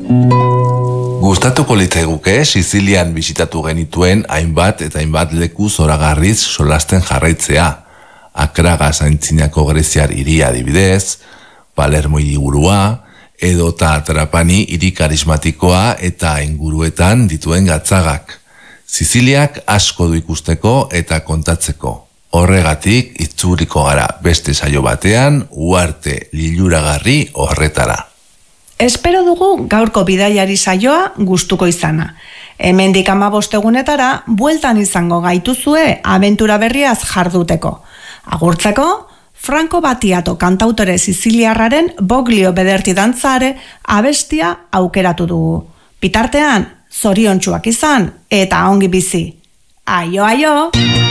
Gustatuko litzaiguke Sizilian bisitatu genituen hainbat eta hainbat leku zoragarriz solasten jarraitzea. Akragas aintzinako greziar hiria adibidez, Palermo hiriburua, edota Trapani hiri karismatikoa eta inguruetan dituen gatzagak. Siziliak asko du ikusteko eta kontatzeko. Horregatik itzuliko gara beste saio batean uharte liluragarri horretara. Espero dugu gaurko bidaiari saioa gustuko izana. Hemendik 15 egunetara bueltan izango gaituzue abentura berriaz jarduteko. Agurtzeko, Franco Battiato kantautore siziliarraren Boglio Bederti dantzare abestia aukeratu dugu. Bitartean, zoriontsuak izan eta ongi bizi. Aio, aio!